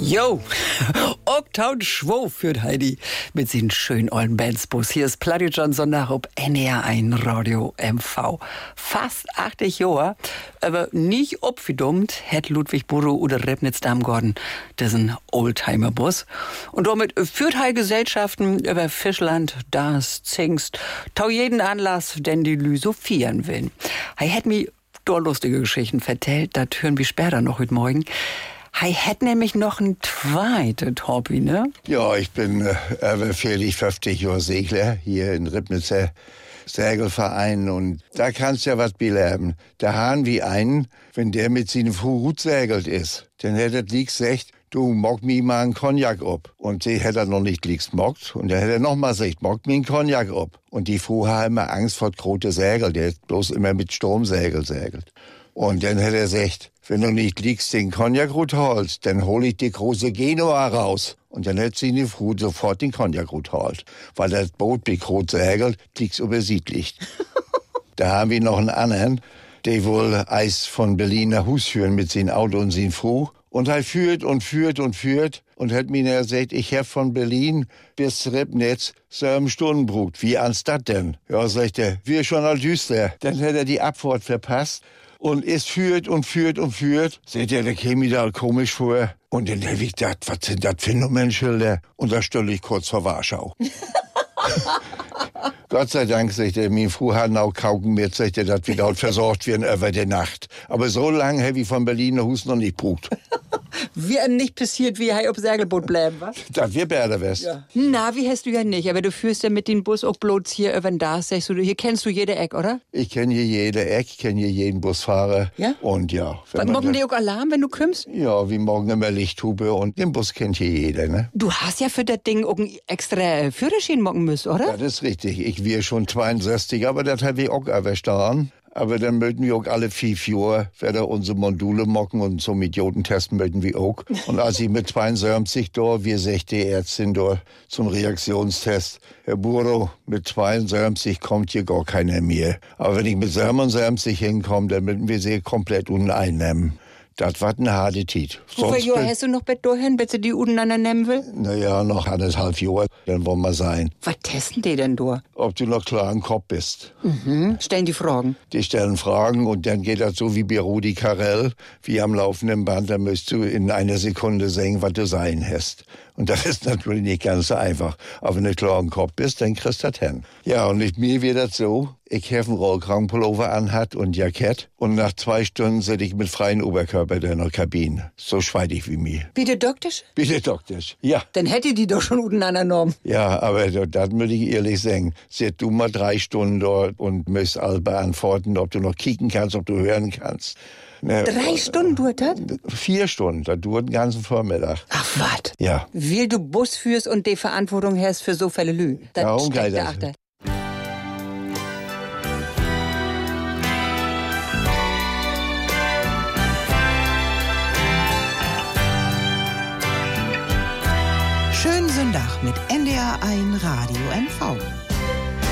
Yo, Oktaun Schwo führt Heidi mit seinen schönen ollen Bandsbus. Hier ist Pladio Johnson nach ob NR1 Radio MV. Fast 80 Jahre, aber nicht obwiedummt, hat Ludwig Burro oder Repnitz Damgorden diesen Oldtimer-Bus. Und damit führt Heidi Gesellschaften über Fischland, das Zingst, tau jeden Anlass, denn die Lü so feiern will. Heidi hat mir dort lustige Geschichten vertellt, das hören wir später noch heute Morgen. Er hat nämlich noch ein zweites Hobby, ne? Ja, ich bin über 50 Jahre Segler hier in Ribnitzer Segelverein und da kannst ja was belernen. Da haben wir einen, wenn der mit seinem Frau gut segelt ist, dann hätte er gesagt, du mock mir mal einen Cognac ab. Und sie hätte er noch nicht gemockt und dann hätte er noch mal gesagt, mock mir einen Cognac ab. Und die Frau hat immer Angst vor große Segel, der bloß immer mit Sturmsegel segelt. Und dann hätte er gesagt, wenn du nicht liegst den Cognac holst, dann hol ich die große Genua raus. Und dann hätte sie die Frau sofort den Cognac holt. Weil das Boot mit groß segelt, liegt's über Südlicht. Da haben wir noch einen anderen, der wohl Eis von Berlin nach Hus führen mit seinem Auto und seiner Frau. Und er führt und hat mir gesagt, ich hab von Berlin bis Ribnitz 7 Stunden braucht. Wie ans das denn? Ja, sagt er, wir schon all düster. Dann hat er die Abfahrt verpasst. Und es führt. Seht ihr, der käme mir da komisch vor. Und dann hab ich gedacht, was sind das für Nummernschilder? Und da stelle ich kurz vor Warschau. Gott sei Dank, sagt er, mein Frau hat auch kauken mit, sagt er, dass wir dort versorgt werden über die Nacht. Aber so lange habe ich von Berlin nach Hus noch nicht gebraucht. Wie einem nicht passiert, wie er auf Segelboot bleiben, was? Das wir beide west. Ja. Na, wie hast du ja nicht, aber du führst ja mit dem Bus auch bloß hier über den Das, sagst du, hier kennst du jede Eck, oder? Ich kenne hier jede Eck, kenne hier jeden Busfahrer. Ja? Und ja. Morgen die auch Alarm, wenn du kommst? Ja, wie morgen immer Lichthube und den Bus kennt hier jeder, ne? Du hast ja für das Ding auch einen extra Führerschein morgen müssen, oder? Das ist richtig. Ich wir schon 62, aber das habe ich auch erverstanden. Aber dann möchten wir auch alle 5 Jahre wieder unsere Module mocken und zum Idiotentest möchten wir auch. Und als ich mit 72 da, wir 60 Ärztin da zum Reaktionstest, Herr Burro, mit 72 kommt hier gar keiner mehr. Aber wenn ich mit 77 hinkomme, dann müssen wir sie komplett unten einnehmen. Das war eine harte Zeit. Wie viele Jahre hast du noch bis dahin, bis du die untereinander nehmen will? Naja, noch 1,5 Jahre, dann wollen wir sein. Was testen die denn da? Ob du noch klar im Kopf bist. Stellen die Fragen? Die stellen Fragen und dann geht das so wie bei Rudi Carrell, wie am laufenden Band, da müsst du in einer Sekunde sagen, was du sein hast. Und das ist natürlich nicht ganz so einfach. Aber wenn du klar im Kopf bist, dann kriegst du das hin. Ja, und mit mir wird das so, ich habe einen Rollkragenpullover anhat und Jackett und nach 2 Stunden sitze ich mit freiem Oberkörper in der Kabine. So schweidig wie mir. Bitte doktisch? Bitte doktisch, ja. Dann hätte die doch schon untereinander genommen. Ja, aber das würde ich ehrlich sagen. Sitzt du mal 3 Stunden dort und müsst all beantworten, ob du noch kicken kannst, ob du hören kannst. Ne, 3 Stunden dauert das? 4 Stunden, das dauert den ganzen Vormittag. Ach, was? Ja. Weil du Bus führst und die Verantwortung hast für so Fälle Lü. Darum geht das. Schönen Sonntag mit NDR1 Radio MV.